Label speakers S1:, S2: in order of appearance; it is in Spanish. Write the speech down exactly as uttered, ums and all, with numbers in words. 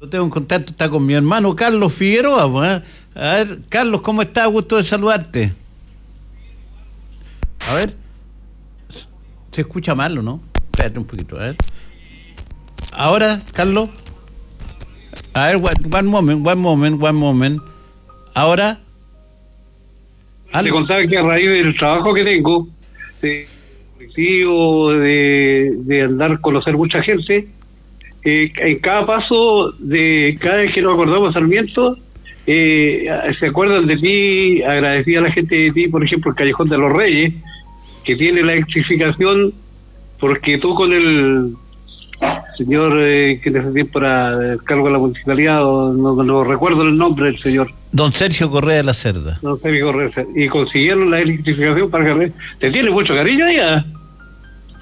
S1: Yo tengo un contacto, está con mi hermano Carlos Figueroa, pues, ¿eh? A ver, Carlos, ¿cómo estás? Gusto de saludarte. A ver, se escucha mal, ¿o no? Espérate un poquito, a ver. Ahora, Carlos. A ver, one, one moment, one moment, one moment. Ahora.
S2: Te contaba que a raíz del trabajo que tengo, de colectivo, de, de andar, conocer mucha gente, eh, en cada paso, de cada vez que nos acordamos de Sarmiento, eh, se acuerdan de ti, agradecí a la gente de ti, por ejemplo, el Callejón de los Reyes, que tiene la electrificación, porque tú con el señor eh, que en ese tiempo era el cargo de la municipalidad, no, no, no recuerdo el nombre del señor.
S1: Don Sergio Correa de la Cerda.
S2: Don Sergio Correa, y consiguieron la electrificación para que te tiene mucho cariño ya.